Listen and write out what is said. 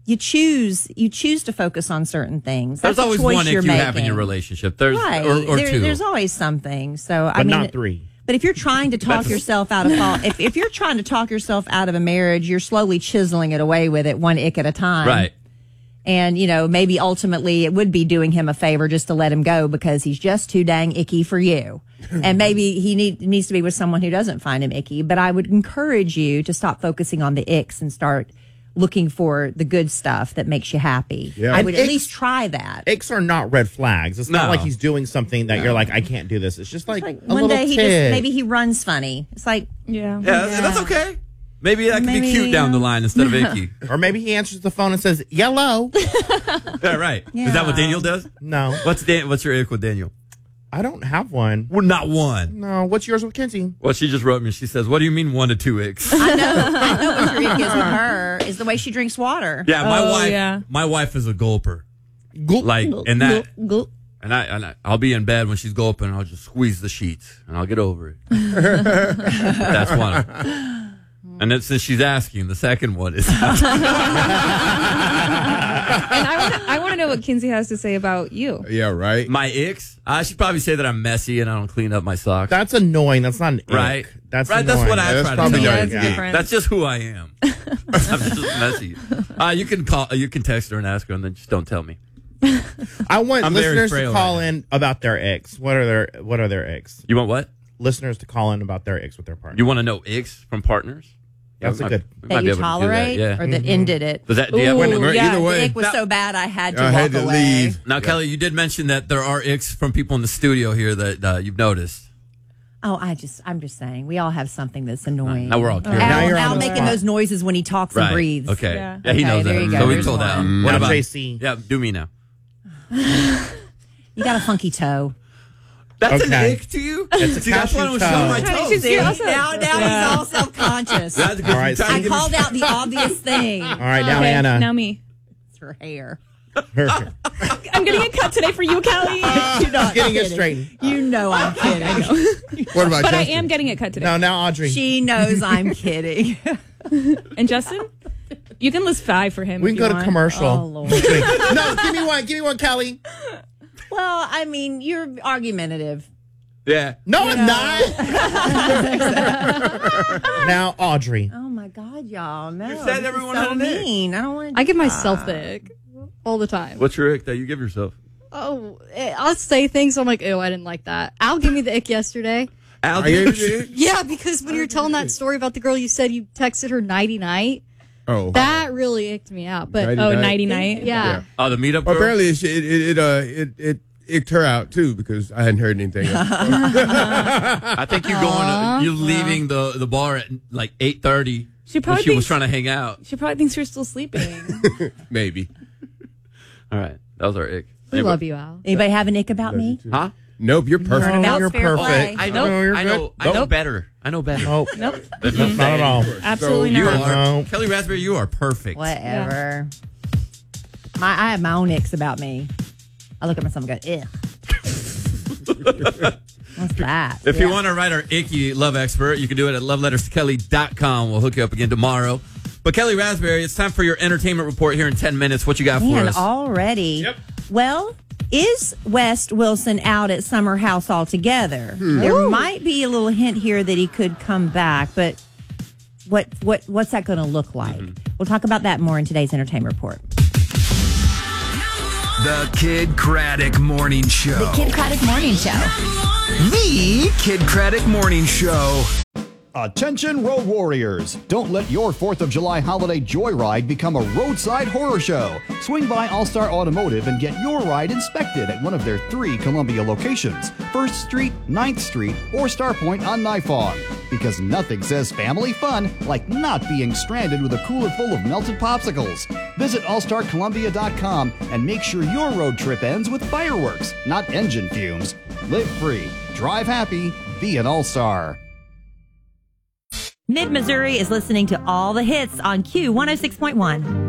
you choose to focus on certain things. There's That's always a choice one ick you're you making. have in your relationship. There's right. or two. There's always something. So But I mean, not 3. But if you're trying to talk yourself out of if you're trying to talk yourself out of a marriage, you're slowly chiseling it away with it one ick at a time. Right. And, maybe ultimately it would be doing him a favor just to let him go because he's just too dang icky for you. And maybe he needs to be with someone who doesn't find him icky. But I would encourage you to stop focusing on the icks and start looking for the good stuff that makes you happy. Yeah. I would at Icks- least try that. Icks are not red flags. It's not No. like he's doing something that you're like, I can't do this. It's just like, Like a one little day tick. maybe he runs funny. It's like, Yeah, that's okay. Maybe that can be cute down the line instead of icky. Or maybe he answers the phone and says, yellow. Yeah, right. Is that what Daniel does? No. What's your ick with Daniel? I don't have one. Well, not one. No. What's yours with Kenzie? Well, she just wrote me. She says, "What do you mean 1 to 2 icks?" I know what your ick is with her is the way she drinks water. Yeah, yeah. my wife is a gulper. Gulp. Like, and that, Gulp. and I'll be in bed when she's gulping, and I'll just squeeze the sheets, and I'll get over it. That's one of them. And then since she's asking, the second one is. And I want to know what Kinsey has to say about you. Yeah, right. My icks? I should probably say that I'm messy and I don't clean up my socks. That's annoying. That's not an ick. Right. That's right. annoying. That's what I that's try to probably tell not her. ick. That's different. That's just who I am. I'm just messy. You can call. You can text her and ask her, and then just don't tell me. I want I'm very listeners to frail call right in about their icks. What are their icks? You want what? Listeners to call in about their icks with their partner. You want to know icks from partners? That's we a might- good. we might That be you able to do tolerate that, yeah. or that ended it. Does that? Do you have one? Ooh, Either The way. ick was so bad I had to I walk had to away. leave. Now, Kelly, you did mention that there are icks from people in the studio here that you've noticed. Oh, I'm just saying. We all have something that's annoying. Now we're all curious. Now you're Al on the making spot. those noises when he talks and breathes. Okay. Yeah. Yeah, he Okay, knows there that. you go. So we There's told one. Al. Now What about JC? Yeah, do me now. You got a funky toe. That's an Okay. ick to you? It's a See, that's why I cashew don't show toe. my toes. See, also- now Yeah. he's all self-conscious. That's because All right, you're trying I to give called out the obvious thing. All right, now Okay, Anna. now me. It's her hair. I'm getting a cut today for you, Kelly. You're not Getting it kidding. straightened. You know I'm kidding. What about But I Justin? am getting it cut today. No, now Audrey. She knows I'm kidding. And Justin, you can list 5 for him. We if can you go to want. commercial. Oh, Lord. No, give me one. Give me one, Kelly. Well, I mean, you're argumentative. Yeah. No, I'm not. Now, Audrey. Oh my God, y'all! No, You said this everyone is had so an ick. mean. I don't want. I give myself the ick all the time. What's your ick that you give yourself? Oh, I'll say things. I'm like, ew, I didn't like that. Al gave me the ick yesterday. Al, Are you- Yeah, because when you were telling that story about the girl, you said you texted her nighty night. Oh. That really icked me out. But Nighty oh, night? nighty night. Yeah. Oh, the meetup girl? Apparently, it icked her out too because I hadn't heard anything. I think you're leaving the bar at like 8:30. She probably she was thinks- trying to hang out. She probably thinks you're still sleeping. Maybe. All right. That was our ick. We love you, Al. Anybody have an ick about me? Huh? Nope, you're perfect. No, you're fair perfect. play. I know. No, you're I good. know. I know better. I know better. Oh, Nope. not at all. Absolutely You not. are No. Kelly Raspberry. You are perfect. Whatever. I have my own icks about me. I look at myself and go, ugh. What's that? If you want to write our icky love expert, you can do it at loveletterstokelly.com. We'll hook you up again tomorrow. But Kelly Raspberry, it's time for your entertainment report here in 10 minutes. What you got for Man, us? already. Yep. Well, is West Wilson out at Summer House altogether? There might be a little hint here that he could come back, but what's that going to look like? We'll talk about that more in today's entertainment report. The Kid Craddock Morning Show. Kid Craddock Morning Show. The Kid Craddock Morning Show. Attention road warriors! Don't let your 4th of July holiday joyride become a roadside horror show. Swing by All-Star Automotive and get your ride inspected at one of their 3 Columbia locations, 1st Street, 9th Street, or Starpoint on Nifong. Because nothing says family fun like not being stranded with a cooler full of melted popsicles. Visit allstarcolumbia.com and make sure your road trip ends with fireworks, not engine fumes. Live free, drive happy, be an All-Star. Mid-Missouri is listening to all the hits on Q 106.1.